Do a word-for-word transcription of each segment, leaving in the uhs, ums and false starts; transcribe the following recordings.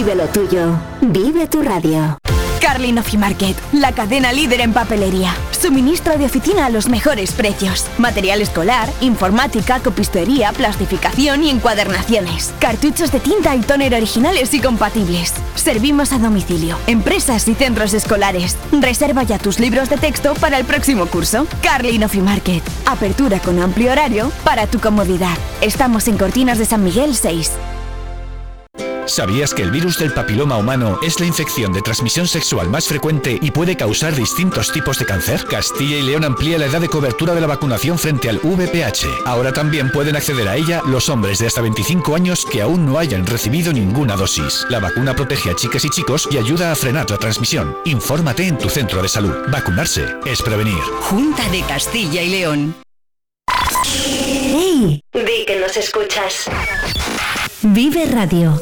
Vive lo tuyo. Vive tu radio. Carlin Office Market, la cadena líder en papelería. Suministro de oficina a los mejores precios. Material escolar, informática, copistería, plastificación y encuadernaciones. Cartuchos de tinta y tóner originales y compatibles. Servimos a domicilio, empresas y centros escolares. Reserva ya tus libros de texto para el próximo curso. Carlin Office Market. Apertura con amplio horario para tu comodidad. Estamos en Cortinas de San Miguel seis. ¿Sabías que el virus del papiloma humano es la infección de transmisión sexual más frecuente y puede causar distintos tipos de cáncer? Castilla y León amplía la edad de cobertura de la vacunación frente al V I H. Ahora también pueden acceder a ella los hombres de hasta veinticinco años que aún no hayan recibido ninguna dosis. La vacuna protege a chicas y chicos y ayuda a frenar la transmisión. Infórmate en tu centro de salud. Vacunarse es prevenir. Junta de Castilla y León. ¡Hey! Di que nos escuchas. Vive Radio.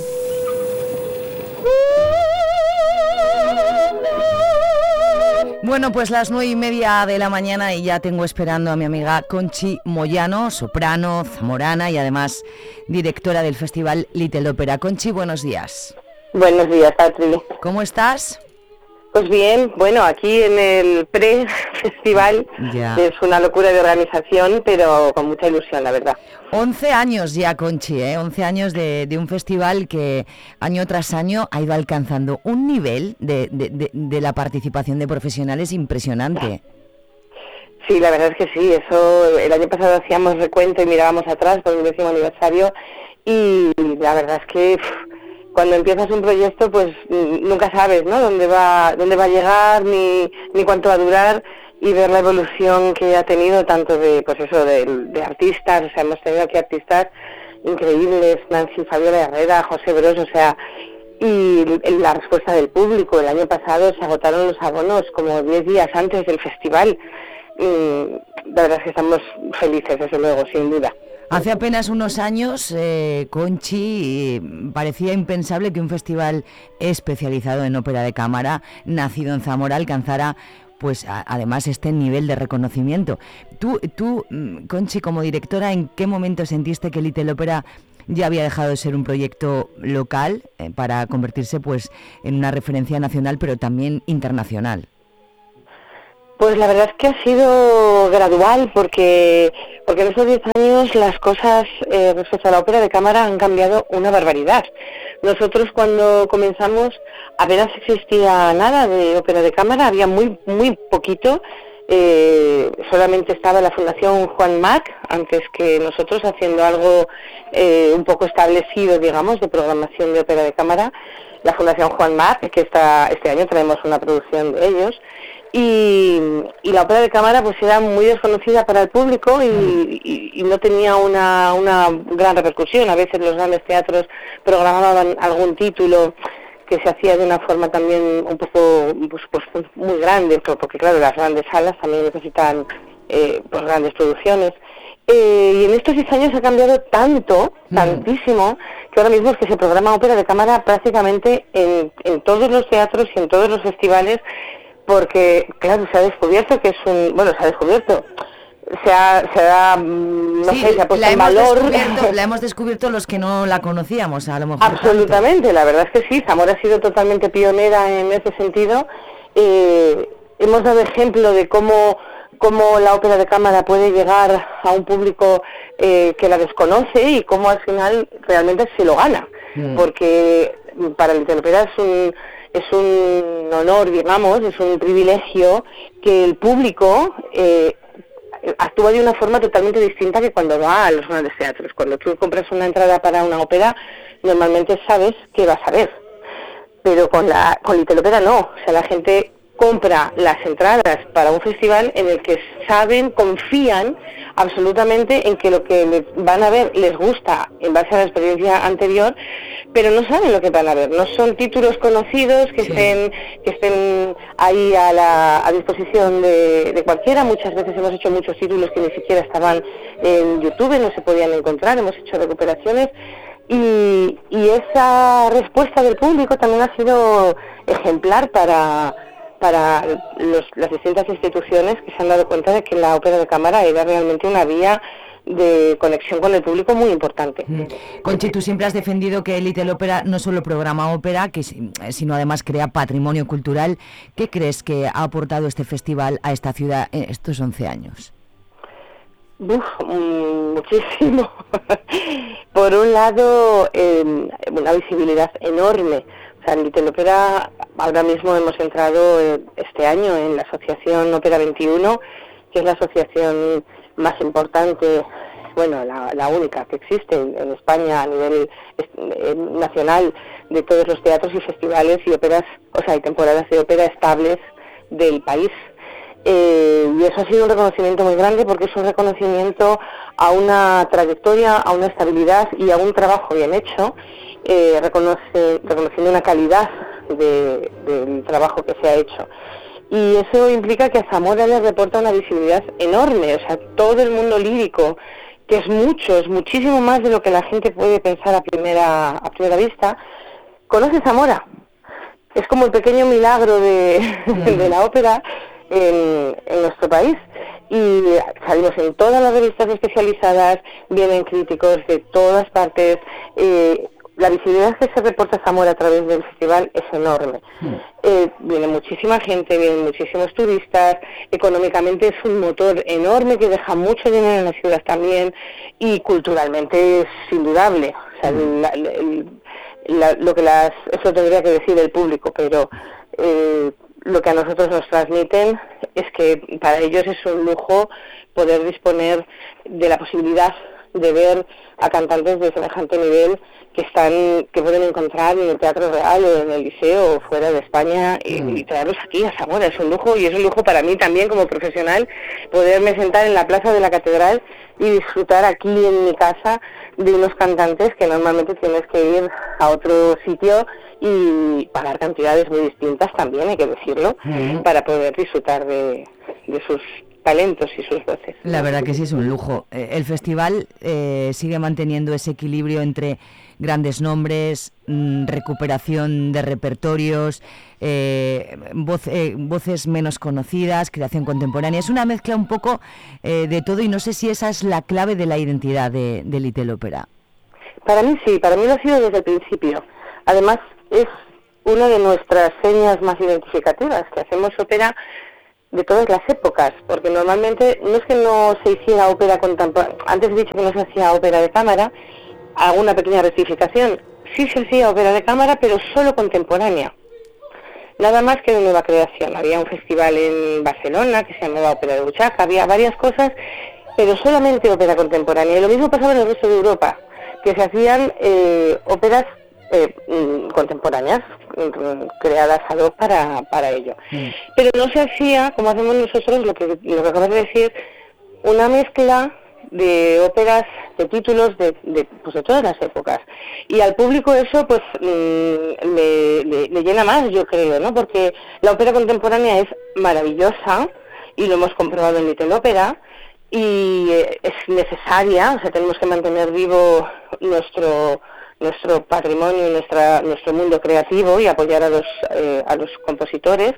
Bueno, pues las nueve y media de la mañana y ya tengo esperando a mi amiga Conchi Moyano, soprano, zamorana y además directora del Festival Little Opera. Conchi, buenos días. Buenos días, Patri. ¿Cómo estás? Pues bien, bueno, aquí en el pre-festival ya. Es una locura de organización, pero con mucha ilusión, la verdad. once años ya, Conchi, ¿eh? once años de, de un festival que año tras año ha ido alcanzando un nivel de, de, de, de la participación de profesionales impresionante. Sí, la verdad es que sí, eso el año pasado hacíamos recuento y mirábamos atrás por el décimo aniversario y la verdad es que pff, cuando empiezas un proyecto pues nunca sabes, ¿no?, dónde va dónde va a llegar ni, ni cuánto va a durar, y ver la evolución que ha tenido tanto de pues eso de, de artistas, o sea, hemos tenido aquí artistas increíbles, Nancy Fabiola Herrera, José Bros, o sea, y la respuesta del público. El año pasado se agotaron los abonos como diez días antes del festival. Y la verdad es que estamos felices, desde luego, sin duda. Hace apenas unos años, eh, Conchi, eh, parecía impensable que un festival especializado en ópera de cámara, nacido en Zamora, alcanzara, pues, a, además este nivel de reconocimiento. Tú, tú, Conchi, como directora, ¿en qué momento sentiste que Little Opera ya había dejado de ser un proyecto local eh, para convertirse, pues, en una referencia nacional, pero también internacional? Pues la verdad es que ha sido gradual, porque porque en estos diez años las cosas eh, respecto a la ópera de cámara han cambiado una barbaridad. Nosotros cuando comenzamos apenas existía nada de ópera de cámara, había muy muy poquito, eh, solamente estaba la Fundación Juan Marc, antes que nosotros, haciendo algo eh, un poco establecido, digamos, de programación de ópera de cámara, la Fundación Juan Marc, que está, este año traemos una producción de ellos. Y, y la ópera de cámara pues era muy desconocida para el público y, y, y no tenía una, una gran repercusión. A veces los grandes teatros programaban algún título que se hacía de una forma también un poco pues, pues muy grande, porque claro, las grandes salas también necesitan eh, pues grandes producciones. Eh, y en estos diez años ha cambiado tanto, tantísimo, que ahora mismo es que se programa ópera de cámara prácticamente en, en todos los teatros y en todos los festivales, porque, claro, se ha descubierto que es un... Bueno, se ha descubierto, se ha, se ha no sí, sé, se ha puesto la en hemos valor... Descubierto, la hemos descubierto los que no la conocíamos, a lo mejor. Absolutamente, tanto. La verdad es que sí, Zamora ha sido totalmente pionera en ese sentido. Eh, hemos dado ejemplo de cómo, cómo la ópera de cámara puede llegar a un público eh, que la desconoce y cómo al final realmente se lo gana. Mm. Porque para el Little Opera es un... Es un honor, digamos, es un privilegio que el público eh, actúa de una forma totalmente distinta que cuando va a los grandes teatros. Cuando tú compras una entrada para una ópera, normalmente sabes qué vas a ver. Pero con la con Little Opera no. O sea, la gente compra las entradas para un festival en el que saben, confían absolutamente en que lo que les van a ver les gusta en base a la experiencia anterior, pero no saben lo que van a ver. No son títulos conocidos que sí. estén que estén ahí a la a disposición de, de cualquiera. Muchas veces hemos hecho muchos títulos que ni siquiera estaban en YouTube, no se podían encontrar, hemos hecho recuperaciones. Y, y esa respuesta del público también ha sido ejemplar para para los, las distintas instituciones que se han dado cuenta de que la ópera de cámara era realmente una vía de conexión con el público muy importante. Mm. Conchi, tú siempre has defendido que Little Opera no solo programa ópera, que, sino además crea patrimonio cultural. ¿Qué crees que ha aportado este festival a esta ciudad en estos once años? Uf, muchísimo. Por un lado, eh, una visibilidad enorme. O sea, en Little Opera ahora mismo hemos entrado eh, este año en la asociación Ópera veintiuno, que es la asociación más importante, bueno, la, la única que existe en, en España a nivel eh, nacional, de todos los teatros y festivales y óperas, o sea, y temporadas de ópera estables del país. Eh, y eso ha sido un reconocimiento muy grande, porque es un reconocimiento a una trayectoria, a una estabilidad y a un trabajo bien hecho, eh, reconoce, reconociendo una calidad de, del trabajo que se ha hecho. Y eso implica que a Zamora le reporta una visibilidad enorme. O sea, todo el mundo lírico, que es mucho, es muchísimo más de lo que la gente puede pensar a primera, a primera vista, conoce Zamora. Es como el pequeño milagro de, de la ópera en, en nuestro país. Y salimos en todas las revistas especializadas, vienen críticos de todas partes. Eh, La visibilidad que se reporta Zamora a través del festival es enorme. Mm. Eh, viene muchísima gente, vienen muchísimos turistas, económicamente es un motor enorme que deja mucho dinero en la ciudad también, y culturalmente es indudable. O sea, mm. la, la, la, lo que las, eso tendría que decir el público, pero eh, lo que a nosotros nos transmiten es que para ellos es un lujo poder disponer de la posibilidad de ver a cantantes de semejante nivel que están, que pueden encontrar en el Teatro Real o en el Liceo o fuera de España, y, mm. y traerlos aquí a Zamora. Es un lujo, y es un lujo para mí también como profesional poderme sentar en la plaza de la Catedral y disfrutar aquí en mi casa de unos cantantes que normalmente tienes que ir a otro sitio y pagar cantidades muy distintas también, hay que decirlo, mm. para poder disfrutar de, de sus talentos y sus voces. La verdad que sí, es un lujo. El festival eh, sigue manteniendo ese equilibrio entre grandes nombres, mmm, recuperación de repertorios, eh, voz, eh, voces menos conocidas, creación contemporánea. Es una mezcla un poco eh, de todo, y no sé si esa es la clave de la identidad de, de Little Opera. Para mí sí, para mí lo ha sido desde el principio. Además, es una de nuestras señas más identificativas, que hacemos ópera de todas las épocas, porque normalmente no es que no se hiciera ópera contemporánea. Antes he dicho que no se hacía ópera de cámara. Hago una pequeña rectificación. Sí se hacía ópera de cámara, pero solo contemporánea. Nada más que de nueva creación. Había un festival en Barcelona que se llamaba Ópera de Buchaca, había varias cosas, pero solamente ópera contemporánea. Y lo mismo pasaba en el resto de Europa, que se hacían eh, óperas eh, contemporáneas, creadas ad hoc para, para ello. Mm. Pero no se hacía, como hacemos nosotros, lo que, lo que acabas de decir, una mezcla de óperas, de títulos de, de, pues de todas las épocas, y al público eso pues mmm, le, le, le llena más, yo creo, ¿no? Porque la ópera contemporánea es maravillosa y lo hemos comprobado en Little Opera, y eh, es necesaria. O sea, tenemos que mantener vivo nuestro nuestro patrimonio, nuestra nuestro mundo creativo, y apoyar a los eh, a los compositores,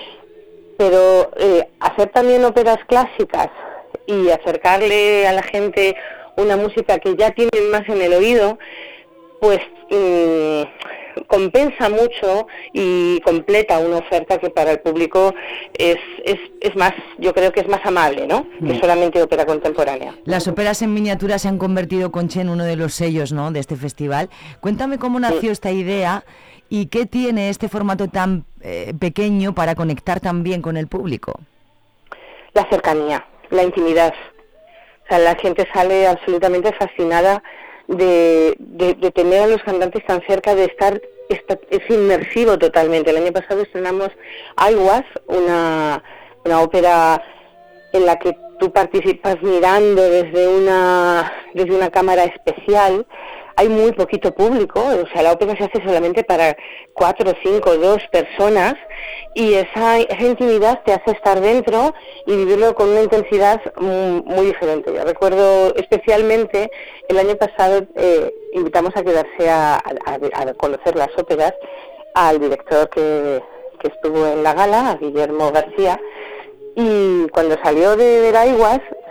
pero eh, hacer también óperas clásicas y acercarle a la gente una música que ya tienen más en el oído, pues mmm, compensa mucho y completa una oferta que para el público es, es, es más, yo creo que es más amable, ¿no? Mm. Que solamente ópera contemporánea. Las óperas en miniatura se han convertido, Conchi, en uno de los sellos, ¿no?, de este festival. Cuéntame cómo nació sí. esta idea y qué tiene este formato tan eh, pequeño para conectar también con el público. La cercanía, la intimidad. O sea, la gente sale absolutamente fascinada de, de, de tener a los cantantes tan cerca, de estar, esta, es inmersivo totalmente. El año pasado estrenamos I Was, una, una ópera en la que tú participas mirando desde una, desde una cámara especial. Hay muy poquito público, o sea, la ópera se hace solamente para cuatro, cinco, dos personas, y esa, esa intimidad te hace estar dentro y vivirlo con una intensidad muy, muy diferente. Yo recuerdo especialmente el año pasado eh, invitamos a quedarse a, a, a conocer las óperas al director que, que estuvo en la gala, a Guillermo García, y cuando salió de ver I Was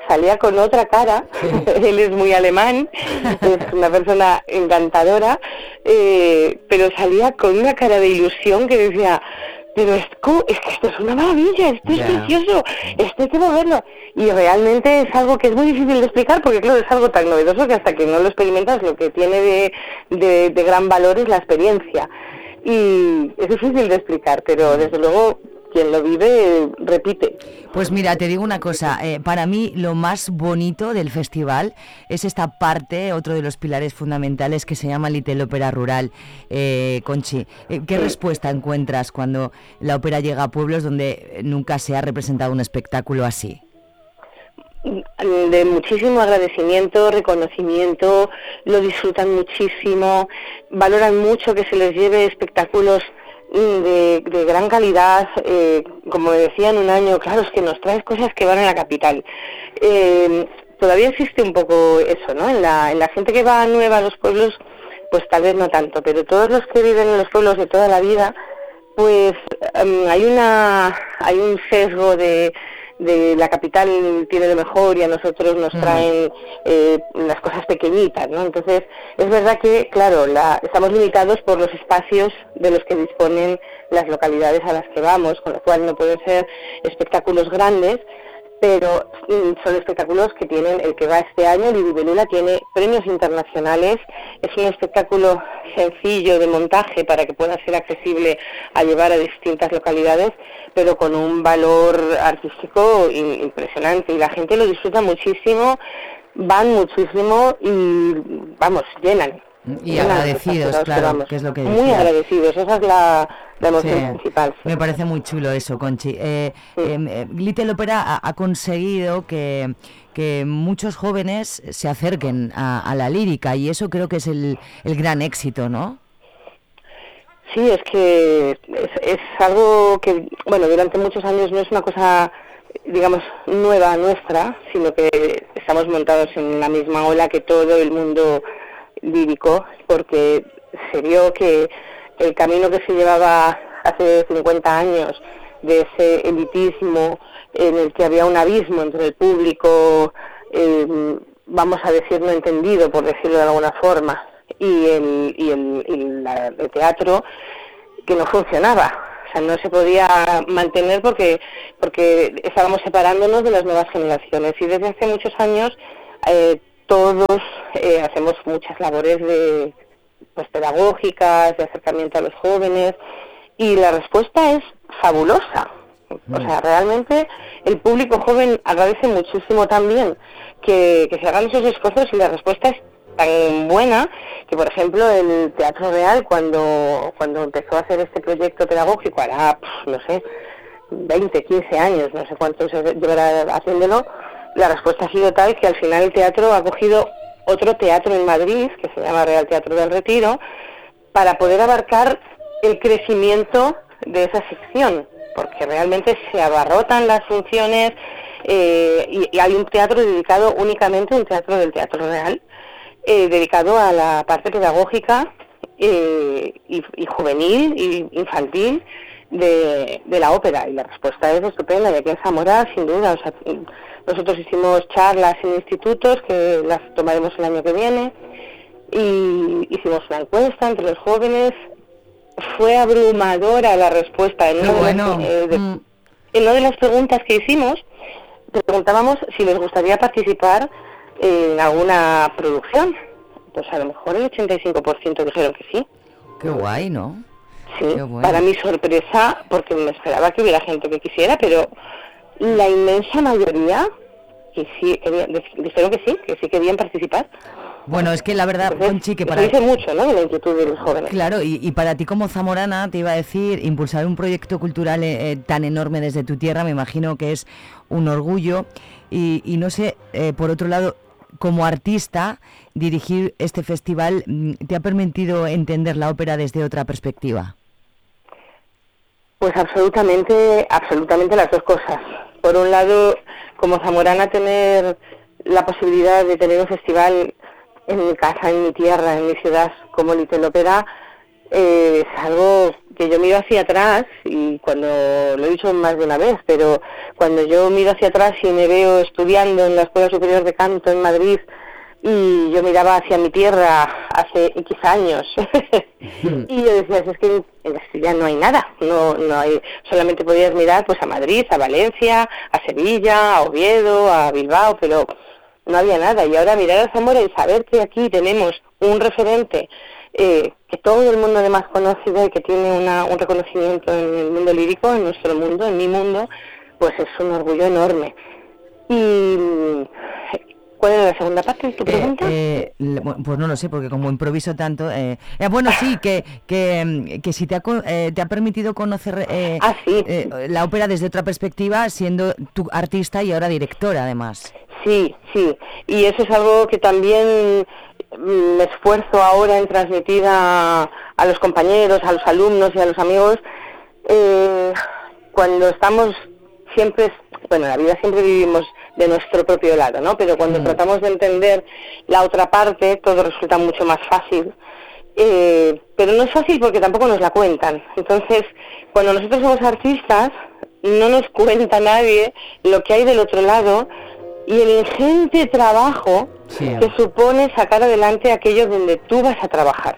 salía con otra cara, él es muy alemán, es una persona encantadora, eh, pero salía con una cara de ilusión que decía, pero es, es que esto es una maravilla, esto es yeah. precioso, esto hay que moverlo. Y realmente es algo que es muy difícil de explicar, porque claro, es algo tan novedoso que hasta que no lo experimentas, lo que tiene de, de, de gran valor es la experiencia. Y es difícil de explicar, pero desde luego quien lo vive repite. Pues mira, te digo una cosa, eh, para mí lo más bonito del festival es esta parte, otro de los pilares fundamentales, que se llama Little Ópera Rural. eh, Conchi, eh, ¿qué sí. respuesta encuentras cuando la ópera llega a pueblos donde nunca se ha representado un espectáculo así? De muchísimo agradecimiento, reconocimiento, lo disfrutan muchísimo, valoran mucho que se les lleve espectáculos De, de gran calidad, eh, como decía en un año, claro, es que nos traes cosas que van a la capital. Eh, todavía existe un poco eso, ¿no? En la, en la gente que va nueva a los pueblos, pues tal vez no tanto, pero todos los que viven en los pueblos de toda la vida, pues um, hay una hay un sesgo de de la capital tiene lo mejor y a nosotros nos traen eh, las cosas pequeñitas, ¿no? Entonces, es verdad que, claro, la, estamos limitados por los espacios de los que disponen las localidades a las que vamos, con lo cual no pueden ser espectáculos grandes, pero mm, son espectáculos que tienen, el que va este año, Libélula, tiene premios internacionales, es un espectáculo sencillo de montaje para que pueda ser accesible a llevar a distintas localidades, pero con un valor artístico impresionante, y la gente lo disfruta muchísimo, van muchísimo y, vamos, llenan. Y agradecidos, claro, vamos, que es lo que decía. Muy agradecidos, esa es la, la emoción sí, principal. Me parece muy chulo eso, Conchi. Eh, sí. eh, Little Ópera ha, ha conseguido que, que muchos jóvenes se acerquen a, a la lírica, y eso creo que es el, el gran éxito, ¿no? Sí, es que es, es algo que, bueno, durante muchos años no es una cosa, digamos, nueva nuestra, sino que estamos montados en la misma ola que todo el mundo lírico, porque se vio que el camino que se llevaba hace cincuenta años de ese elitismo en el que había un abismo entre el público, eh, vamos a decir no entendido, por decirlo de alguna forma, y el, y el, y la, el teatro, que no funcionaba. O sea, no se podía mantener porque porque estábamos separándonos de las nuevas generaciones, y desde hace muchos años eh, todos eh, hacemos muchas labores de pues pedagógicas, de acercamiento a los jóvenes, y la respuesta es fabulosa. O sea, realmente el público joven agradece muchísimo también que, que se hagan esos esfuerzos, y la respuesta es tan buena que, por ejemplo, el Teatro Real, cuando cuando empezó a hacer este proyecto pedagógico, hará, no sé, veinte, quince años, no sé cuánto se llevará haciéndolo, la respuesta ha sido tal que al final el teatro ha cogido otro teatro en Madrid, que se llama Real Teatro del Retiro, para poder abarcar el crecimiento de esa sección, porque realmente se abarrotan las funciones, eh, y, y hay un teatro dedicado únicamente, un teatro del Teatro Real, eh, dedicado a la parte pedagógica eh, y, y juvenil y infantil de, de la ópera, y la respuesta es estupenda, y aquí en Zamora, sin duda. O sea, nosotros hicimos charlas en institutos, que las tomaremos el año que viene, y hicimos una encuesta entre los jóvenes. Fue abrumadora la respuesta. En una, bueno. de, las, eh, de, mm. en una de las preguntas que hicimos, preguntábamos si les gustaría participar en alguna producción. Pues a lo mejor el ochenta y cinco por ciento dijeron que sí. Qué guay, ¿no? Sí, Qué bueno. Para mi sorpresa, porque me esperaba que hubiera gente que quisiera, pero la inmensa mayoría que sí querían, dijeron que sí, que sí querían participar. Bueno, es que la verdad, Entonces, Conchi, que para... Eso dice mucho, ¿no?, de la inquietud de los jóvenes. Claro, y, y para ti como zamorana, te iba a decir, impulsar un proyecto cultural eh, tan enorme desde tu tierra, me imagino que es un orgullo. Y, y no sé, eh, por otro lado, como artista, dirigir este festival, ¿te ha permitido entender la ópera desde otra perspectiva? Pues absolutamente, absolutamente las dos cosas. Por un lado, como zamorana, tener la posibilidad de tener un festival en mi casa, en mi tierra, en mi ciudad, como Little Ópera, eh, es algo que yo miro hacia atrás, y cuando, lo he dicho más de una vez, pero cuando yo miro hacia atrás y me veo estudiando en la Escuela Superior de Canto en Madrid, y yo miraba hacia mi tierra hace X años, y yo decía, es que en Castilla no hay nada, no no hay, solamente podías mirar pues a Madrid, a Valencia, a Sevilla, a Oviedo, a Bilbao, pero no había nada. Y ahora mirar a Zamora y saber que aquí tenemos un referente eh, que todo el mundo además conoce y que tiene una, un reconocimiento en el mundo lírico, en nuestro mundo, en mi mundo, pues es un orgullo enorme. Y ¿cuál era la segunda parte de tu pregunta? Eh, eh, pues no lo sé, porque como improviso tanto... Eh, eh, bueno, sí, que que, que si te ha, eh, te ha permitido conocer eh, ah, sí. eh, la ópera desde otra perspectiva, siendo tú artista y ahora directora, además. Sí, sí, y eso es algo que también me esfuerzo ahora en transmitir a, a los compañeros, a los alumnos y a los amigos. Eh, cuando estamos siempre... Bueno, en la vida siempre vivimos de nuestro propio lado, ¿no? Pero cuando mm. tratamos de entender la otra parte, todo resulta mucho más fácil. Eh, pero no es fácil porque tampoco nos la cuentan. Entonces, cuando nosotros somos artistas, no nos cuenta nadie lo que hay del otro lado y el ingente trabajo sí. que supone sacar adelante aquello donde tú vas a trabajar.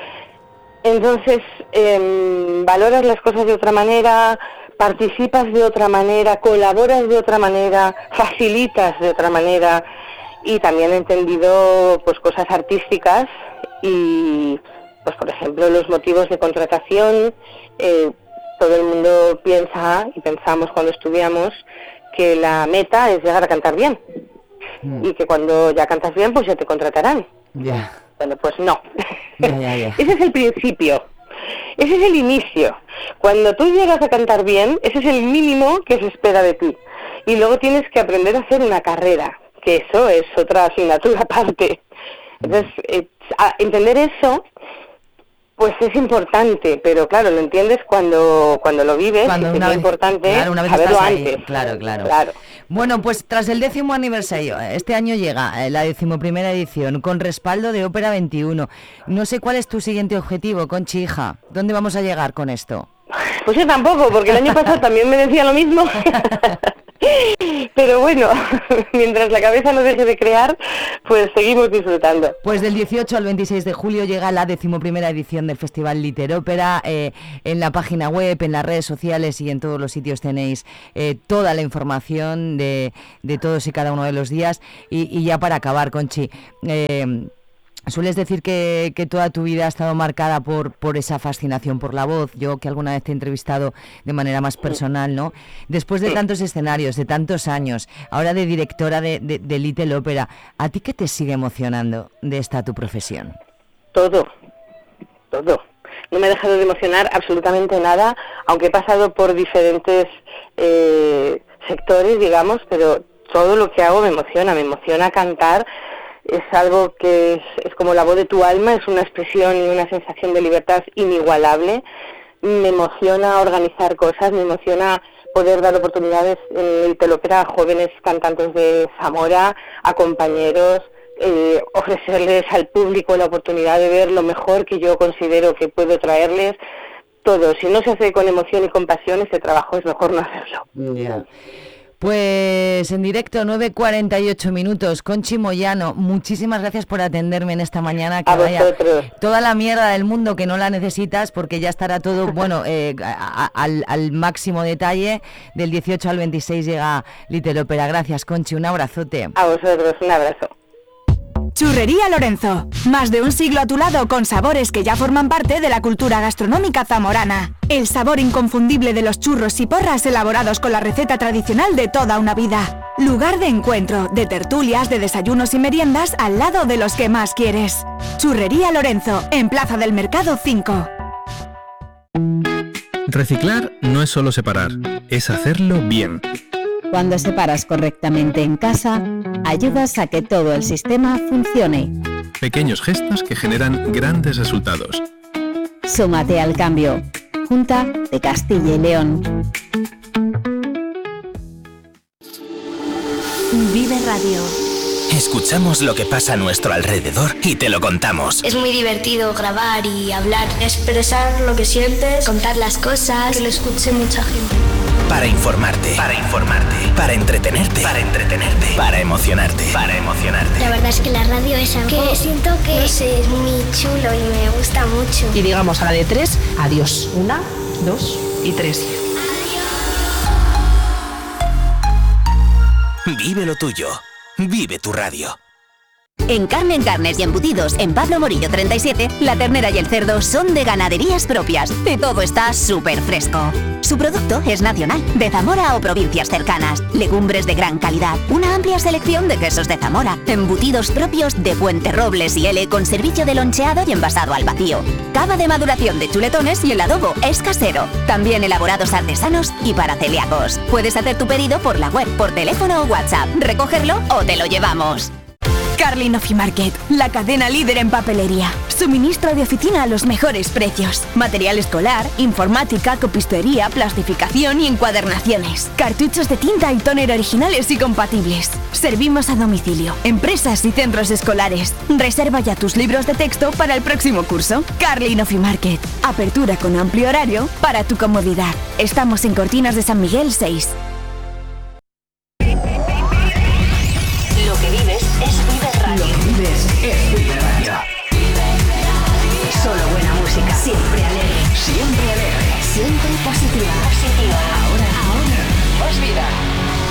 Entonces, eh, valoras las cosas de otra manera, participas de otra manera, colaboras de otra manera, facilitas de otra manera, y también he entendido pues cosas artísticas y pues por ejemplo los motivos de contratación. Eh, todo el mundo piensa y pensamos cuando estudiamos que la meta es llegar a cantar bien mm. y que cuando ya cantas bien pues ya te contratarán. Yeah. Bueno, pues no. Yeah, yeah, yeah. Ese es el principio. Ese es el inicio. Cuando tú llegas a cantar bien, ese es el mínimo que se espera de ti. Y luego tienes que aprender a hacer una carrera, que eso es otra asignatura aparte. Entonces, eh, a entender eso, pues es importante, pero claro, lo entiendes cuando cuando lo vives, cuando y es muy importante claro, una vez saberlo estás antes. Ahí. Claro, claro, claro. Bueno, pues tras el décimo aniversario, este año llega la decimoprimera edición, con respaldo de Ópera veintiuno. No sé cuál es tu siguiente objetivo, Conchi, hija. ¿Dónde vamos a llegar con esto? Pues yo tampoco, porque el año pasado también me decía lo mismo. Pero bueno, mientras la cabeza no deje de crear, pues seguimos disfrutando. Pues del dieciocho al veintiséis de julio llega la decimoprimera edición del Festival Literópera. Eh, en la página web, en las redes sociales y en todos los sitios tenéis eh, toda la información de, de todos y cada uno de los días. Y, y ya para acabar, Conchi, eh, sueles decir que, que toda tu vida ha estado marcada por, por esa fascinación por la voz. Yo, que alguna vez te he entrevistado de manera más personal, ¿no? Después de tantos escenarios, de tantos años, ahora de directora de, de, de Little Opera, ¿a ti qué te sigue emocionando de esta tu profesión? Todo, todo. No me he dejado de emocionar absolutamente nada, aunque he pasado por diferentes eh, sectores, digamos, pero todo lo que hago me emociona. Me emociona cantar. Es algo que es, es como la voz de tu alma, es una expresión y una sensación de libertad inigualable. Me emociona organizar cosas, me emociona poder dar oportunidades en Little Opera a jóvenes cantantes de Zamora, a compañeros, eh, ofrecerles al público la oportunidad de ver lo mejor que yo considero que puedo traerles. Todo, si no se hace con emoción y con pasión, ese trabajo es mejor no hacerlo. Yeah. Pues en directo, nueve cuarenta y ocho minutos. Conchi Moyano, muchísimas gracias por atenderme en esta mañana. Que a vaya vosotros. Toda la mierda del mundo que no la necesitas, porque ya estará todo, bueno, eh, a, a, al, al máximo detalle. Del dieciocho al veintiséis llega Little Opera. Gracias, Conchi, un abrazote. A vosotros, un abrazo. Churrería Lorenzo, más de un siglo a tu lado con sabores que ya forman parte de la cultura gastronómica zamorana. El sabor inconfundible de los churros y porras elaborados con la receta tradicional de toda una vida. Lugar de encuentro, de tertulias, de desayunos y meriendas al lado de los que más quieres. Churrería Lorenzo, en Plaza del Mercado cinco. Reciclar no es solo separar, es hacerlo bien. Cuando separas correctamente en casa, ayudas a que todo el sistema funcione. Pequeños gestos que generan grandes resultados. Súmate al cambio. Junta de Castilla y León. Vive Radio. Escuchamos lo que pasa a nuestro alrededor y te lo contamos. Es muy divertido grabar y hablar, expresar lo que sientes, contar las cosas, que lo escuche mucha gente. Para informarte, para informarte, para entretenerte, para entretenerte, para emocionarte, para emocionarte. La verdad es que la radio es algo que siento que no sé, es muy chulo y me gusta mucho. Y digamos a la de tres, adiós. Una, dos y tres. Vive lo tuyo. Vive tu radio. En Carne en Carnes y Embutidos, en Pablo Morillo treinta y siete, la ternera y el cerdo son de ganaderías propias y todo está súper fresco. Su producto es nacional, de Zamora o provincias cercanas, legumbres de gran calidad, una amplia selección de quesos de Zamora, embutidos propios de Fuenterrobles y L con servicio de loncheado y envasado al vacío. Cava de maduración de chuletones y el adobo es casero, también elaborados artesanos y para celíacos. Puedes hacer tu pedido por la web, por teléfono o WhatsApp, recogerlo o te lo llevamos. Carlin Ofi Market, la cadena líder en papelería. Suministro de oficina a los mejores precios. Material escolar, informática, copistería, plastificación y encuadernaciones. Cartuchos de tinta y tóner originales y compatibles. Servimos a domicilio, empresas y centros escolares. Reserva ya tus libros de texto para el próximo curso. Carlin Ofi Market. Apertura con amplio horario para tu comodidad. Estamos en Cortinas de San Miguel seis. Lo que vives es Vive Radio. Lo que vives es Vive Radio. Solo buena música. Siempre alegre. Siempre alegre. Siempre positiva. Positiva. Ahora, ahora. más vida.